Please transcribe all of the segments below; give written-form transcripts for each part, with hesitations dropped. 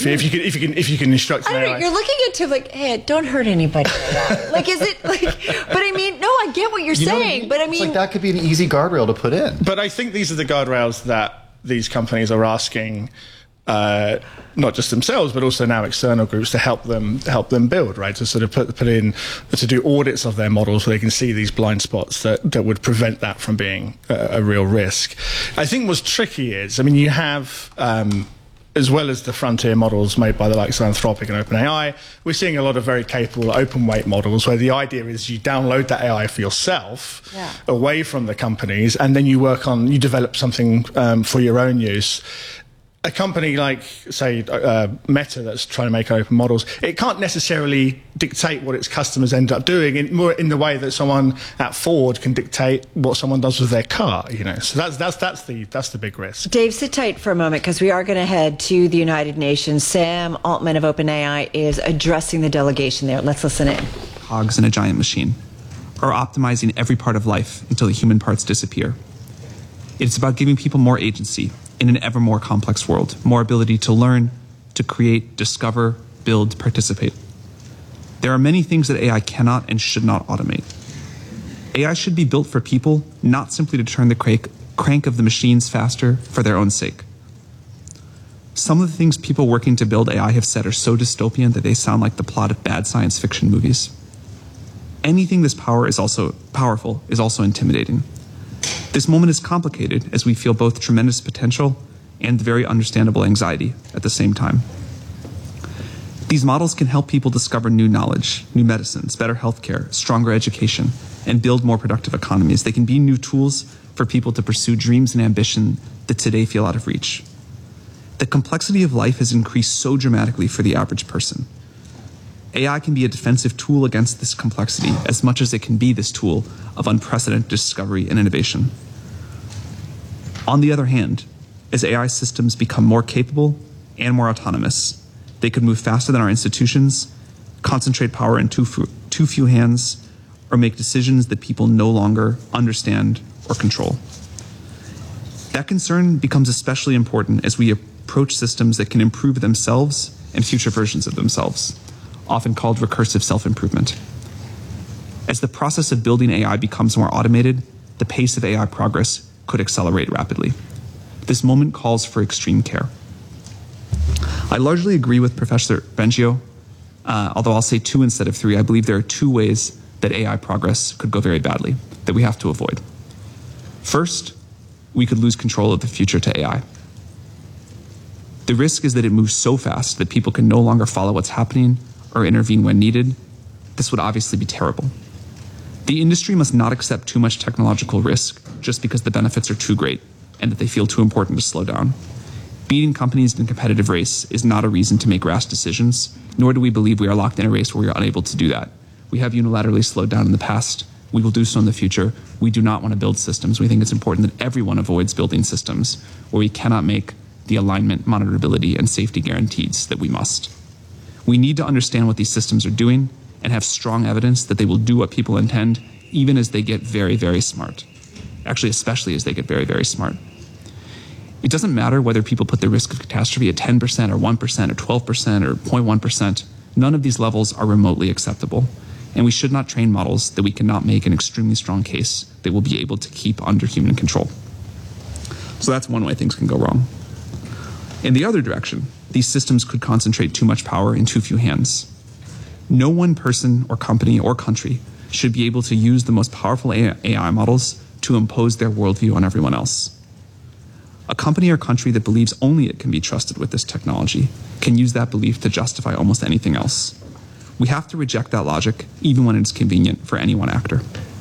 if you can instruct an I don't AI. know, you're looking into like, hey, don't hurt anybody. Like, is it like? But I mean, no, I get what you're saying. But I mean, it's like that could be an easy guardrail to put in. But I think these are the guardrails that these companies are asking. Not just themselves, but also now external groups to help them build, right? To sort of put in, to do audits of their models so they can see these blind spots that would prevent that from being a real risk. I think what's tricky is, I mean, you have, as well as the frontier models made by the likes of Anthropic and OpenAI, we're seeing a lot of very capable open weight models where the idea is you download that AI for yourself, away from the companies, and then you develop something for your own use. A company like, say, Meta that's trying to make open models, it can't necessarily dictate what its customers end up doing more in the way that someone at Ford can dictate what someone does with their car. So that's the big risk. Dave, sit tight for a moment because we are going to head to the United Nations. Sam Altman of OpenAI is addressing the delegation there. Let's listen in. Cogs in a giant machine, or optimizing every part of life until the human parts disappear. It's about giving people more agency in an ever more complex world, more ability to learn, to create, discover, build, participate. There are many things that AI cannot and should not automate. AI should be built for people, not simply to turn the crank of the machines faster for their own sake. Some of the things people working to build AI have said are so dystopian that they sound like the plot of bad science fiction movies. Anything this powerful is also intimidating. This moment is complicated as we feel both tremendous potential and very understandable anxiety at the same time. These models can help people discover new knowledge, new medicines, better healthcare, stronger education, and build more productive economies. They can be new tools for people to pursue dreams and ambition that today feel out of reach. The complexity of life has increased so dramatically for the average person. AI can be a defensive tool against this complexity as much as it can be this tool of unprecedented discovery and innovation. On the other hand, as AI systems become more capable and more autonomous, they could move faster than our institutions, concentrate power in too few hands, or make decisions that people no longer understand or control. That concern becomes especially important as we approach systems that can improve themselves and future versions of themselves, often called recursive self-improvement. As the process of building AI becomes more automated, the pace of AI progress could accelerate rapidly. This moment calls for extreme care. I largely agree with Professor Bengio, although I'll say 2 instead of 3. I believe there are 2 ways that AI progress could go very badly that we have to avoid. First, we could lose control of the future to AI. The risk is that it moves so fast that people can no longer follow what's happening or intervene when needed. This would obviously be terrible. The industry must not accept too much technological risk just because the benefits are too great and that they feel too important to slow down. Beating companies in a competitive race is not a reason to make rash decisions, nor do we believe we are locked in a race where we are unable to do that. We have unilaterally slowed down in the past. We will do so in the future. We do not want to build systems. We think it's important that everyone avoids building systems where we cannot make the alignment, monitorability, and safety guarantees that we must. We need to understand what these systems are doing and have strong evidence that they will do what people intend, even as they get very, very smart. Actually, especially as they get very, very smart. It doesn't matter whether people put the risk of catastrophe at 10% or 1% or 12% or 0.1%. None of these levels are remotely acceptable. And we should not train models that we cannot make an extremely strong case that will be able to keep under human control. So that's one way things can go wrong. In the other direction, these systems could concentrate too much power in too few hands. No one person or company or country should be able to use the most powerful AI models to impose their worldview on everyone else. A company or country that believes only it can be trusted with this technology can use that belief to justify almost anything else. We have to reject that logic, even when it's convenient for any one actor.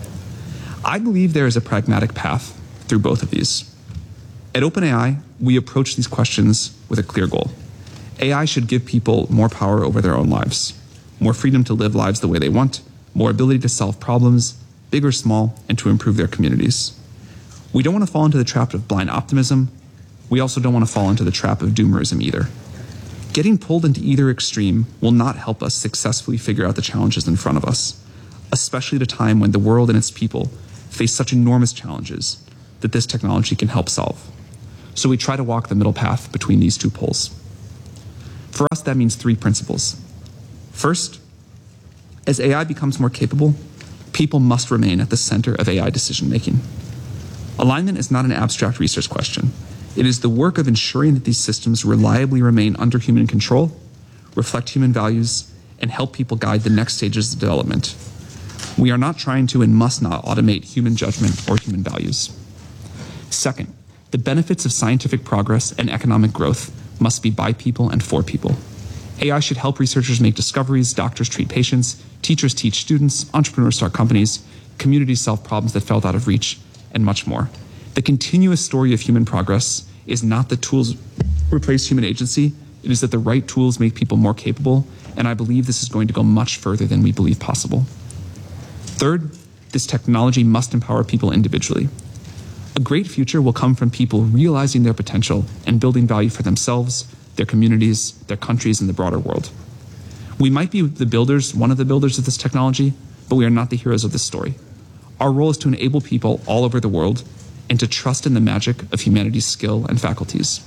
I believe there is a pragmatic path through both of these. At OpenAI, we approach these questions with a clear goal. AI should give people more power over their own lives, more freedom to live lives the way they want, more ability to solve problems, big or small, and to improve their communities. We don't want to fall into the trap of blind optimism. We also don't want to fall into the trap of doomerism either. Getting pulled into either extreme will not help us successfully figure out the challenges in front of us, especially at a time when the world and its people face such enormous challenges that this technology can help solve. So we try to walk the middle path between these two poles. For us, that means three principles. First, as AI becomes more capable, people must remain at the center of AI decision-making. Alignment is not an abstract research question. It is the work of ensuring that these systems reliably remain under human control, reflect human values, and help people guide the next stages of development. We are not trying to and must not automate human judgment or human values. Second, the benefits of scientific progress and economic growth must be by people and for people. AI should help researchers make discoveries, doctors treat patients, teachers teach students, entrepreneurs start companies, communities solve problems that felt out of reach, and much more. The continuous story of human progress is not that tools replace human agency, it is that the right tools make people more capable, and I believe this is going to go much further than we believe possible. Third, this technology must empower people individually. A great future will come from people realizing their potential and building value for themselves, their communities, their countries, and the broader world. We might be the builders, one of the builders of this technology, but we are not the heroes of this story. Our role is to enable people all over the world and to trust in the magic of humanity's skill and faculties.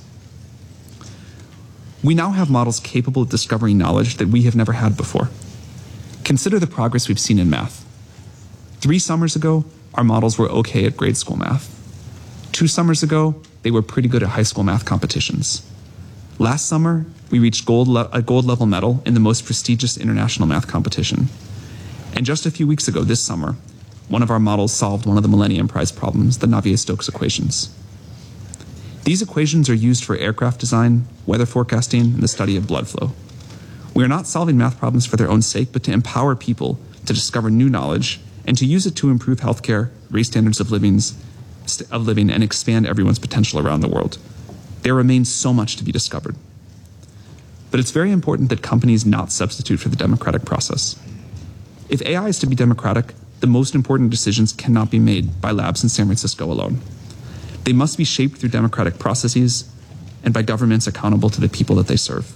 We now have models capable of discovering knowledge that we have never had before. Consider the progress we've seen in math. 3 summers ago, our models were okay at grade school math. 2 summers ago, they were pretty good at high school math competitions. Last summer, we reached a gold level medal in the most prestigious international math competition. And just a few weeks ago this summer, one of our models solved one of the Millennium Prize problems, the Navier-Stokes equations. These equations are used for aircraft design, weather forecasting, and the study of blood flow. We are not solving math problems for their own sake, but to empower people to discover new knowledge and to use it to improve healthcare, raise standards of living, and expand everyone's potential around the world. There remains so much to be discovered. But it's very important that companies not substitute for the democratic process. If AI is to be democratic, the most important decisions cannot be made by labs in San Francisco alone. They must be shaped through democratic processes and by governments accountable to the people that they serve.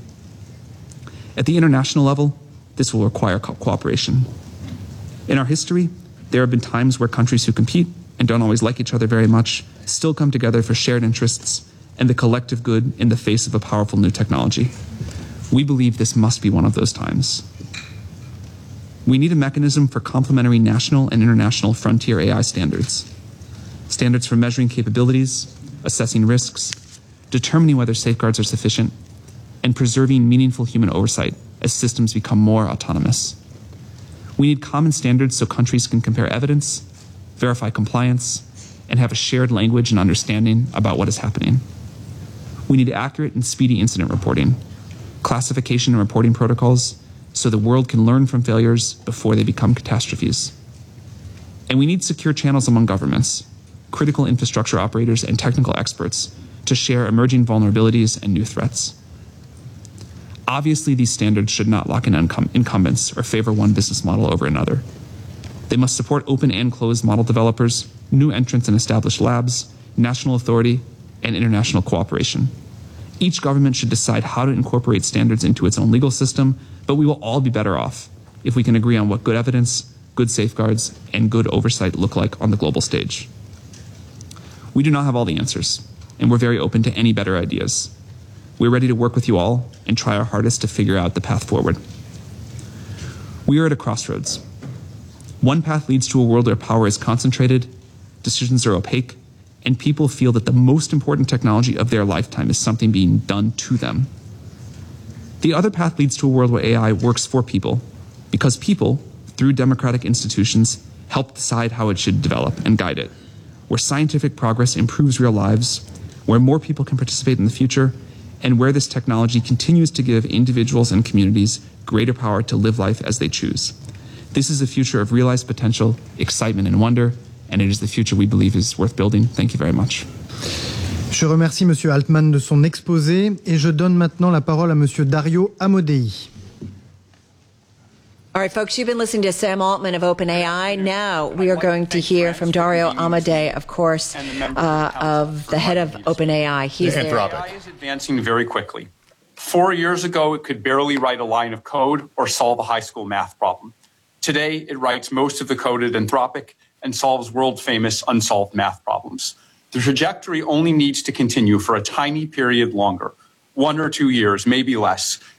At the international level, this will require cooperation. In our history, there have been times where countries who compete and don't always like each other very much still come together for shared interests and the collective good in the face of a powerful new technology. We believe this must be one of those times. We need a mechanism for complementary national and international frontier AI standards. Standards for measuring capabilities, assessing risks, determining whether safeguards are sufficient, and preserving meaningful human oversight as systems become more autonomous. We need common standards so countries can compare evidence, verify compliance, and have a shared language and understanding about what is happening. We need accurate and speedy incident reporting, classification and reporting protocols, so the world can learn from failures before they become catastrophes. And we need secure channels among governments, critical infrastructure operators, and technical experts to share emerging vulnerabilities and new threats. Obviously, these standards should not lock in incumbents or favor one business model over another. They must support open and closed model developers, new entrants and established labs, national authority, and international cooperation. Each government should decide how to incorporate standards into its own legal system, but we will all be better off if we can agree on what good evidence, good safeguards, and good oversight look like on the global stage. We do not have all the answers, and we're very open to any better ideas. We're ready to work with you all and try our hardest to figure out the path forward. We are at a crossroads. One path leads to a world where power is concentrated, decisions are opaque, and people feel that the most important technology of their lifetime is something being done to them. The other path leads to a world where AI works for people, because people, through democratic institutions, help decide how it should develop and guide it, where scientific progress improves real lives, where more people can participate in the future, and where this technology continues to give individuals and communities greater power to live life as they choose. This is a future of realized potential, excitement, and wonder, and it is the future we believe is worth building. Thank you very much. Je remercie M. Altman de son exposé et je donne maintenant la parole à M. Dario Amodei. All right, folks, you've been listening to Sam Altman of OpenAI. Now we are going to hear from Dario Amodei, of course, of the head of OpenAI. He's there. AI is advancing very quickly. 4 years ago, it could barely write a line of code or solve a high school math problem. Today, it writes most of the code at Anthropic and solves world-famous unsolved math problems. The trajectory only needs to continue for a tiny period longer, 1 or 2 years, maybe less,